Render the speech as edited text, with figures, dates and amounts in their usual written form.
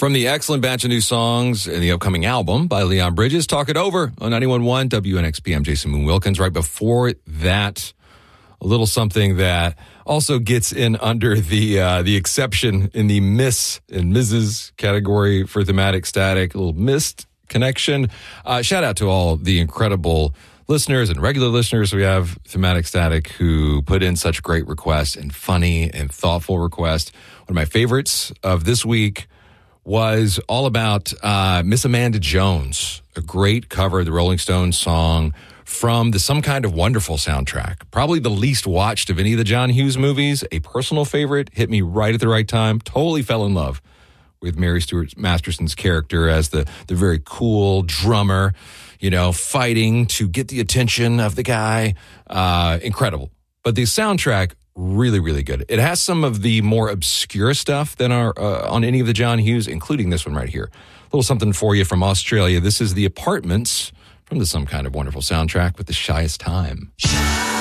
From the excellent batch of new songs in the upcoming album by Leon Bridges, Talk It Over on 91.1 WNXP. I'm Jason Moon Wilkins. Right before that, a little something that also gets in under the exception in the Miss and Mrs. category for Thematic Static, a little missed connection. Shout out to all the incredible listeners and regular listeners we have Thematic Static who put in such great requests and funny and thoughtful requests. One of my favorites of this week was all about Miss Amanda Jones, a great cover of the Rolling Stones song from the Some Kind of Wonderful soundtrack. Probably the least watched of any of the John Hughes movies, a personal favorite, hit me right at the right time, totally fell in love with Mary Stuart Masterson's character as the very cool drummer, you know, fighting to get the attention of the guy. Incredible. But the soundtrack, really, really good. It has some of the more obscure stuff than are on any of the John Hughes, including this one right here. A little something for you from Australia. This is The Apartments from the Some Kind of Wonderful soundtrack with The Shyest Time.